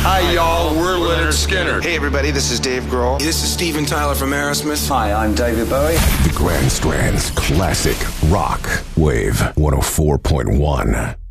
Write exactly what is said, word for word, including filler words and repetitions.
Hi, y'all. We're Leonard Skinner. Hey, everybody. This is Dave Grohl. This is Steven Tyler from Aerosmith. Hi, I'm David Bowie. The Grand Strand's classic rock wave one oh four point one.